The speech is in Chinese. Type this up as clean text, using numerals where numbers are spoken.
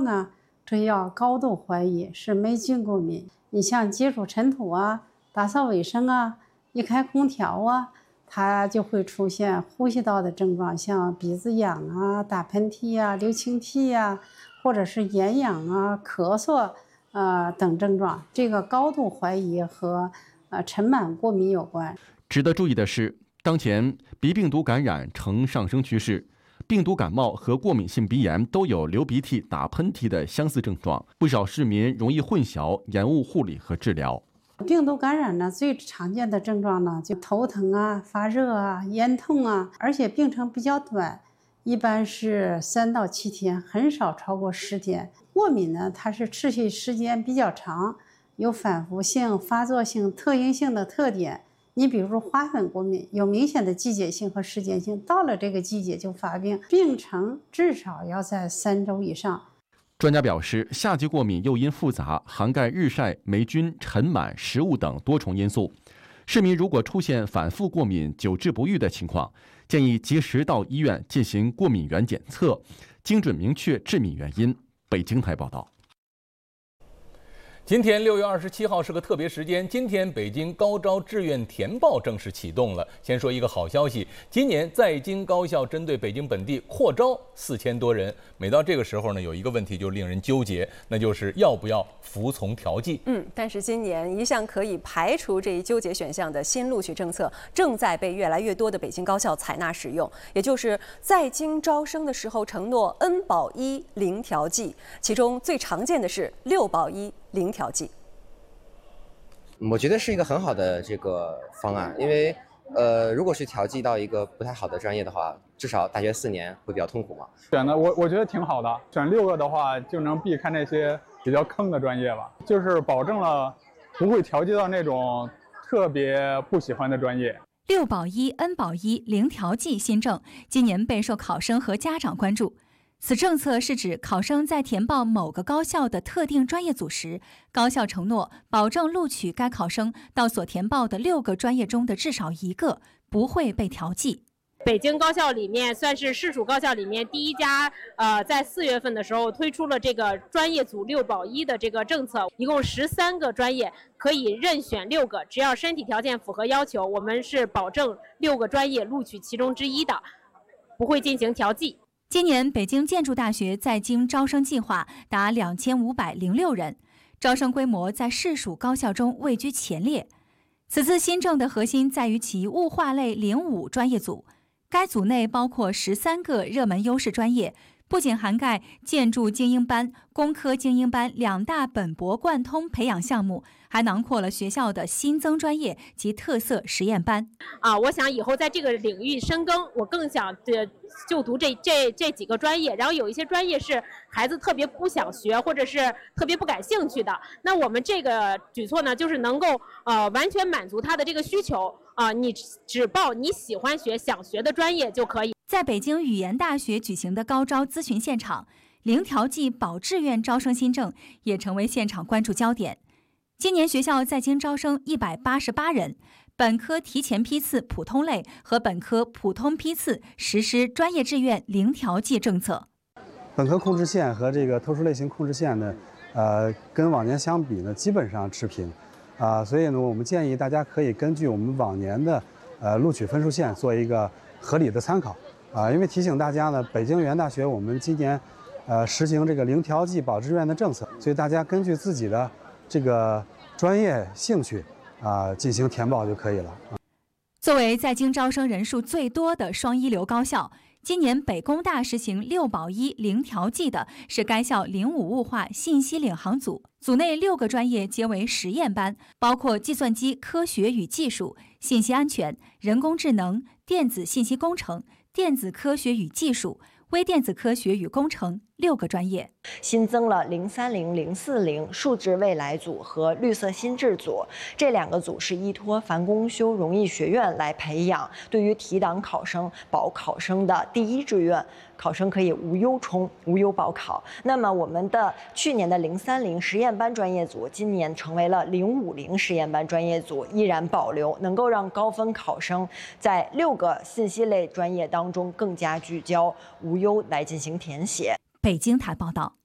呢，这要高度怀疑是霉菌过敏。你像接触尘土啊、打扫卫生啊、一开空调啊，它就会出现呼吸道的症状，像鼻子痒啊、打喷嚏啊、流清涕啊，或者是眼痒啊、咳嗽等症状。这个高度怀疑和尘螨过敏有关。 值得注意的是，当前鼻病毒感染呈上升趋势，病毒感冒和过敏性鼻炎都有流鼻涕、打喷嚏的相似症状，不少市民容易混淆，延误护理和治疗。 病毒感染呢，最常见的症状呢，就头疼啊、发热啊、咽痛啊，而且病程比较短，一般是3到7天，很少超过10天。过敏呢，它是持续时间比较长，有反复性、发作性、特应性的特点。你比如说花粉过敏，有明显的季节性和时间性，到了这个季节就发病，病程至少要在3周以上。 专家表示，夏季过敏诱因复杂，涵盖日晒、霉菌、尘螨、食物等多重因素。市民如果出现反复过敏、久治不愈的情况，建议及时到医院进行过敏原检测，精准明确致敏原因。北京台报道。 今天6月27号是个特别时间，今天北京高招志愿填报正式启动了。先说一个好消息，今年在京高校针对北京本地扩招4000多人。每到这个时候呢，有一个问题就令人纠结，那就是要不要服从调剂。 但是今年一项可以排除这一纠结选项的新录取政策正在被越来越多的北京高校采纳使用，也就是在京招生的时候承诺N保1零调剂，其中最常见的是6保1零调剂。 我觉得是一个很好的这个方案，因为如果是调剂到一个不太好的专业的话，至少大学4年会比较痛苦嘛。 选的我觉得挺好的，选6个的话就能避开那些比较坑的专业吧，就是保证了不会调剂到那种特别不喜欢的专业。 6保1、N保1零调剂新政今年备受考生和家长关注。此政策是指考生在填报某个高校的特定专业组时，高校承诺保证录取该考生到所填报的6个专业中的至少1个，不会被调剂。 北京高校里面算是市属高校里面第一家，在4月份的时候推出了这个专业组6保1的这个政策，一共13个专业可以任选6个，只要身体条件符合要求，我们是保证6个专业录取其中之一的，不会进行调剂。 今年北京建筑大学在京招生计划达2506人，招生规模在市属高校中位居前列。此次新政的核心在于其物化类05专业组，该组内包括13个热门优势专业，不仅涵盖建筑精英班、工科精英班2大本博贯通培养项目，还囊括了学校的新增专业及特色实验班。 我想以后在这个领域深耕，我更想就读这几个专业，然后有一些专业是孩子特别不想学或者是特别不感兴趣的，那我们这个举措呢，就是能够完全满足他的这个需求你只报你喜欢学、想学的专业就可以。 在北京语言大学举行的高招咨询现场，零调剂保志愿招生新政也成为现场关注焦点。今年学校在京招生188人，本科提前批次普通类和本科普通批次实施专业志愿零调剂政策。 本科控制线和这个特殊类型控制线呢，跟往年相比呢，基本上持平，所以呢，我们建议大家可以根据我们往年的录取分数线做一个合理的参考，因为提醒大家呢，北京语言大学我们今年实行这个零调剂保志愿的政策，所以大家根据自己的这个专业兴趣进行填报就可以了。 作为在京招生人数最多的双一流高校，今年北工大实行6保1零调剂的是该校05物化信息领航组，组内6个专业皆为实验班，包括计算机科学与技术、信息安全、人工智能、电子信息工程、电子科学与技术、微电子科学与工程6个专业。 新增了030、040数字未来组和绿色心智组，这2个组是依托凡公修荣毅学院来培养，对于提档考生、保考生的第一志愿，考生可以无忧冲、无忧保考。那么我们的去年的030实验班专业组，今年成为了050实验班专业组，依然保留，能够让高分考生在6个信息类专业当中更加聚焦，无忧来进行填写。 北京台报道。